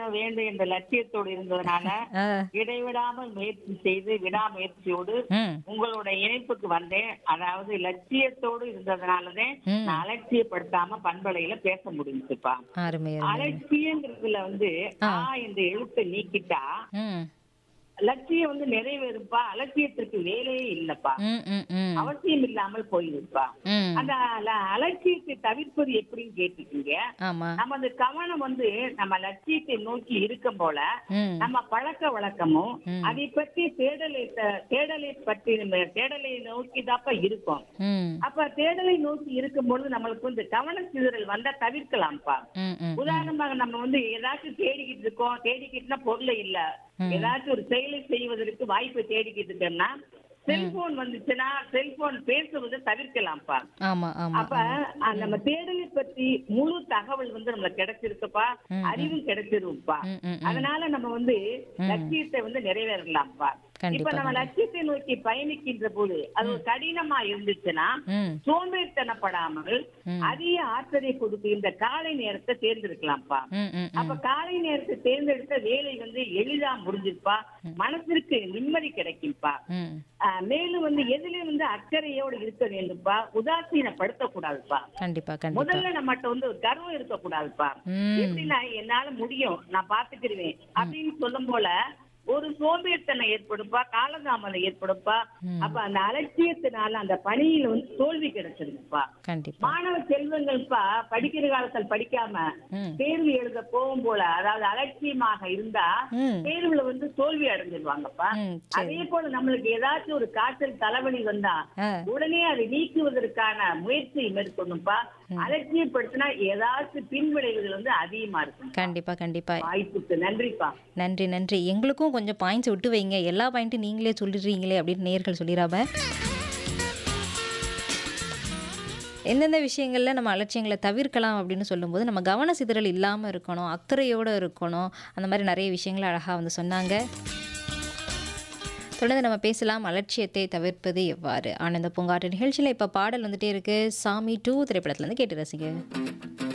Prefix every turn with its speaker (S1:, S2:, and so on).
S1: வேண்டும் என்ற லட்சியத்தோடு இருந்ததுனால
S2: ஆ.
S1: இடைவிடாமல் முயற்சி செய்து விடாமுயற்சியோடு
S2: ம்.
S1: உங்களோட இணைப்புக்கு வந்தேன். அதாவது லட்சியத்தோடு இருந்ததுனாலதான்
S2: ம்.
S1: நான் அலட்சியப்படுத்தாம பண்பலையில பேச முடிஞ்சுப்பா.
S2: அருமை, அருமை.
S1: அலட்சியங்கிறதுல வந்து
S2: ஆ.
S1: என்ற எழுத்தை நீக்கிட்டா
S2: ம்.
S1: லட்சியம் வந்து நிறைவேறுப்பா. அலட்சியத்திற்கு வேலையே இல்லப்பா.
S2: ம். ம். ம்.
S1: அவசியம் இல்லாமல் போயிருப்பா.
S2: ம்.
S1: அந்த அலட்சியத்தை தவிர்ப்பது எப்படின்னு கேட்டுக்கீங்க.
S2: ஆமா.
S1: நமது கவனம் வந்து நம்ம லட்சியத்தை நோக்கி இருக்கும் போல
S2: ம்.
S1: நம்ம பழக்க வழக்கமும்
S2: ம்.
S1: அதை பற்றி தேடலை நோக்கி தாப்பா இருக்கும்.
S2: ம்.
S1: அப்ப தேடலை நோக்கி இருக்கும் பொழுது நம்மளுக்கு வந்து கவன சிதறல் வந்தா தவிர்க்கலாம்ப்பா.
S2: ம். ம்.
S1: உதாரணமாக நம்ம வந்து ஏதாச்சும் தேடிக்கிட்டு இருக்கோம். தேடிக்கிட்டுனா பொருள் இல்ல. ஏதாச்சும் ஒரு செயலை செய்வதற்கு வாய்ப்பை தேடிக்கிட்டு இருக்கோம்னா செல்போன் வந்துச்சுன்னா செல்போன் பேசுவதை தவிர்க்கலாம்ப்பா.
S2: ஆமா, ஆமா.
S1: அப்ப நம்ம தேடலை பற்றி முழு தகவல் வந்து நம்மளுக்கு கிடைச்சிருக்குப்பா. அறிவும் கிடைச்சிருப்பா.
S2: ம். ம். ம்.
S1: அதனால நம்ம வந்து லட்சியத்தை வந்து நிறைவேறலாம்ப்பா. இப்ப
S2: கண்டிப்பா,
S1: நம்ம
S2: கண்டிப்பா.
S1: லட்சியத்தை நோக்கி பயணிக்கின்ற போது அது ஒரு கடினமா இருந்துச்சுன்னா
S2: ம்.
S1: சோம்பேறித்தனப்படாமல்
S2: ம்.
S1: அதிக ஆற்றலை கொடுத்து இந்த காலை நேரத்தை தேர்ந்தெடுக்கலாம்ப்பா.
S2: ம். ம்.
S1: அப்ப காலை நேரத்தை தேர்ந்தெடுத்த வேலை வந்து எளிதா முடிஞ்சிருப்பா. மனசிற்கு நிம்மதி கிடைக்கும்பா.
S2: ம்.
S1: மேலும் வந்து எதுலயும் வந்து அக்கறையோடு இருக்க வேண்டும்பா. உதாசீனப்படுத்த கூடாதுப்பா.
S2: கண்டிப்பா, கண்டிப்பா.
S1: முதல்ல நம்மகிட்ட வந்து ஒரு கர்வம் இருக்க கூடாதுப்பா.
S2: ம்.
S1: எப்படின்னா என்னால முடியும், நான் பாத்துக்கிருவேன் அப்படின்னு சொல்லும் போல ஒரு சோம்பேறித்தனம் ஏற்படுப்பா. காலதாமதம் ஏற்படுப்பா. அப்ப அந்த அலட்சியத்தினால அந்த பணியில வந்து தோல்வி கிடைச்சிருக்குப்பா.
S2: கண்டிப்பா.
S1: மாணவ செல்வங்கள்ப்பா படிக்கிற காலத்தில் படிக்காம
S2: ம்.
S1: தேர்வு எழுத போகும் போல அதாவது அலட்சியமாக இருந்தா
S2: ம்.
S1: தேர்வுல வந்து தோல்வி அடைஞ்சிருவாங்கப்பா.
S2: ம். சரி.
S1: அதே போல நம்மளுக்கு ஏதாச்சும் ஒரு காய்ச்சல் தலைவலி வந்தா
S2: ஆ.
S1: உடனே அதை நீக்குவதற்கான முயற்சியை மேற்கொள்ளும்பா. அலட்சியப்படுத்தினா ஏதாச்சும் பின்விளைவுகள் வந்து அதிகமா இருக்கும்.
S2: கண்டிப்பா, கண்டிப்பா.
S1: வாய்ப்புக்கு நன்றிப்பா.
S2: நன்றி, நன்றி. எங்களுக்கும் கொஞ்சம் பாயிண்ட்ஸ் விட்டு வைங்க. எல்லா பாயிண்ட்டும் நீங்களே சொல்லிடுறீங்களே அப்படின்னு நேயர்கள் சொல்லிடாம. எந்தெந்த விஷயங்கள்ல நம்ம அலட்சியங்கள தவிர்க்கலாம் அப்படின்னு சொல்லும்போது, நம்ம கவன சிதறல் இல்லாம இருக்கணும், அக்கறையோட இருக்கணும். அந்த மாரி நெறைய விஷயங்கள அழகா வந்து சொன்னாங்க. தொடர்ந்து நம்ம பேசலாம் அலட்சியத்தை தவிர்ப்பது எவ்வாறு? ஆனந்த பூங்காற்று நிகழ்ச்சியில இப்ப பாடல் வந்துட்டே இருக்கு. சாமி 2 திரைப்படத்துல இருந்து கேட்டு ரசிங்க.